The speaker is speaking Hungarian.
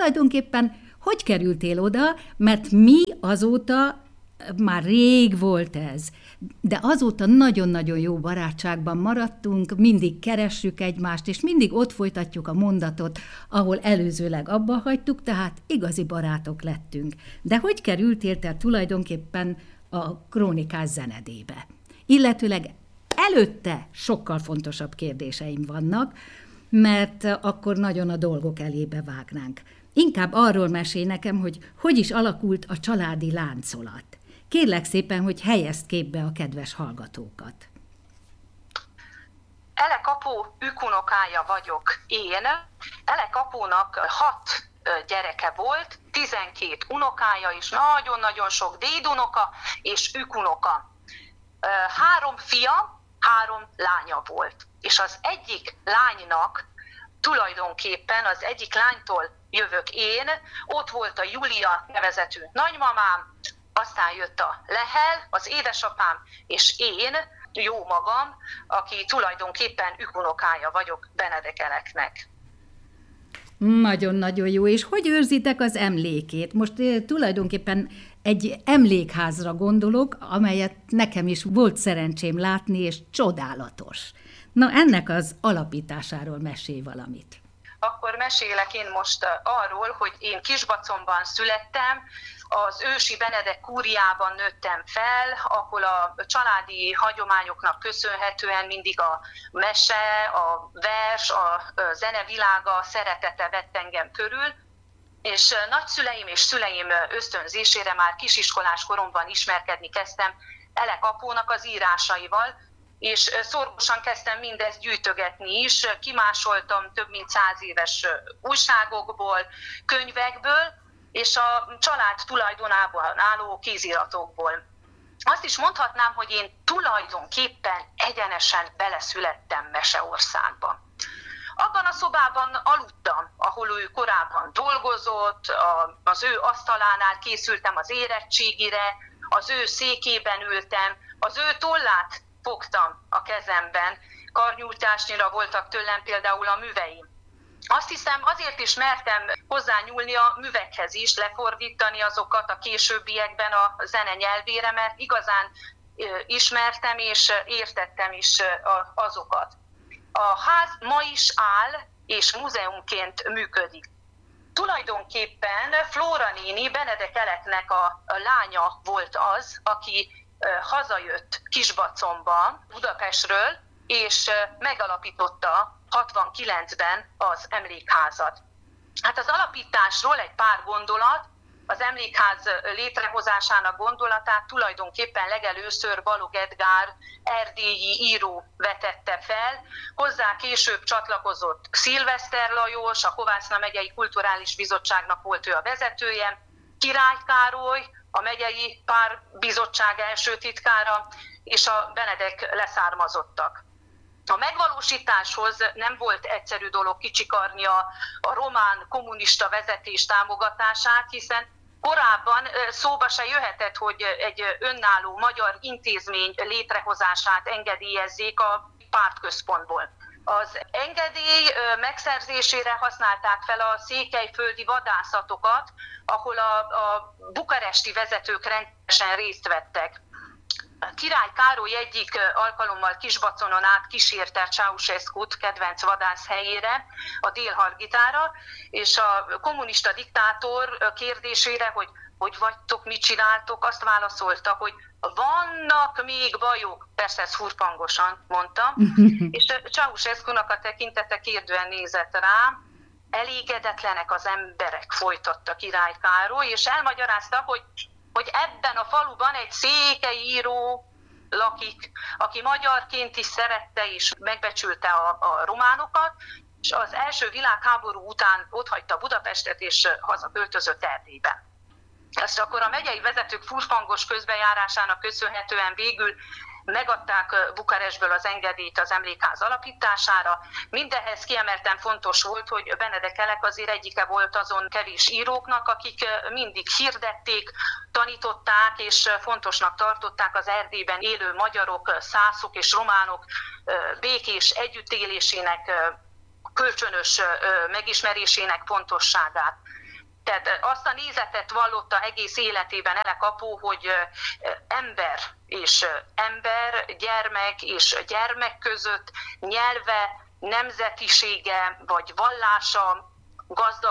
tulajdonképpen hogy kerültél oda, mert mi azóta, már rég volt ez, de azóta nagyon-nagyon jó barátságban maradtunk, mindig keressük egymást, és mindig ott folytatjuk a mondatot, ahol előzőleg abba hagytuk, tehát igazi barátok lettünk. De hogy kerültél te tulajdonképpen a Krónikás zenedébe? Illetőleg előtte sokkal fontosabb kérdéseim vannak, mert akkor nagyon a dolgok elébe vágnánk. Inkább arról mesélj nekem, hogy is alakult a családi láncolat. Kérlek szépen, hogy helyezd képbe a kedves hallgatókat. Elek apó ükunokája vagyok én. Elek apónak 6 gyereke volt, 12 unokája is, nagyon-nagyon sok dédunoka és ükunoka. 3 fia, 3 lánya volt. És az egyik lánynak tulajdonképpen, az egyik lánytól jövök én, ott volt a Julia nevezetű nagymamám, aztán jött a Lehel, az édesapám, és én, jó magam, aki tulajdonképpen ükunokája vagyok Benedek Eleknek. Nagyon-nagyon jó, és hogy őrzitek az emlékét? Most tulajdonképpen egy emlékházra gondolok, amelyet nekem is volt szerencsém látni, és csodálatos. Na, ennek az alapításáról mesélj valamit. Akkor mesélek én most arról, hogy én Kisbacomban születtem, az ősi Benedek kúriában nőttem fel, ahol a családi hagyományoknak köszönhetően mindig a mese, a vers, a zenevilága szeretete vett engem körül, és nagyszüleim és szüleim ösztönzésére már kisiskolás koromban ismerkedni kezdtem Elek apónak az írásaival, és szorgosan kezdtem mindezt gyűjtögetni is, kimásoltam több mint 100 éves újságokból, könyvekből, és a család tulajdonában álló kéziratokból. Azt is mondhatnám, hogy én tulajdonképpen egyenesen beleszülettem Meseországba. Abban a szobában aludtam, ahol ő korábban dolgozott, az ő asztalánál készültem az érettségire, az ő székében ültem, az ő tollát fogtam a kezemben, karnyújtásnyira voltak tőlem például a műveim. Azt hiszem, azért is mertem hozzányúlni a művekhez is, lefordítani azokat a későbbiekben a zene nyelvére, mert igazán ismertem és értettem is azokat. A ház ma is áll és múzeumként működik. Tulajdonképpen Flóra néni, Benedek Eleknek a lánya volt az, aki hazajött Kisbacomba, Budapestről, és megalapította 69-ben az emlékházat. Hát az alapításról egy pár gondolat, az emlékház létrehozásának gondolatát tulajdonképpen legelőször Balogh Edgár erdélyi író vetette fel, hozzá később csatlakozott Szilveszter Lajos, a Kovászna megyei kulturális bizottságnak volt ő a vezetője, Király Károly, a megyei párbizottság első titkára, és a Benedek leszármazottak. A megvalósításhoz nem volt egyszerű dolog kicsikarni a román kommunista vezetés támogatását, hiszen korábban szóba se jöhetett, hogy egy önálló magyar intézmény létrehozását engedélyezzék a pártközpontból. Az engedély megszerzésére használták fel a székelyföldi vadászatokat, ahol a bukaresti vezetők rendszeresen részt vettek. Király Károly egyik alkalommal Kisbaconon át kísérte Ceausescut kedvenc vadászhelyére, a Dél-Hargitára, és a kommunista diktátor kérdésére, hogy vagytok, mit csináltok, azt válaszolta, hogy vannak még bajok, persze ez furpangosan mondta, és Ceausescunak a tekintete kérdően nézett rá, elégedetlenek az emberek, folytatta Király Károly, és elmagyarázta, hogy ebben a faluban egy székely író lakik, aki magyarként is szerette és megbecsülte a románokat, és az első világháború után otthagyta Budapestet és hazaköltözött Erdélybe. Ezt akkor a megyei vezetők furfangos közbejárásának köszönhetően végül megadták Bukarestből az engedélyt az emlékház alapítására. Mindehhez kiemelten fontos volt, hogy Benedek Elek azért egyike volt azon kevés íróknak, akik mindig hirdették, tanították és fontosnak tartották az Erdélyben élő magyarok, szászok és románok békés együttélésének, kölcsönös megismerésének fontosságát. Tehát azt a nézetet vallotta egész életében Elek apu, hogy ember és ember, gyermek és gyermek között nyelve, nemzetisége vagy vallása, gazdag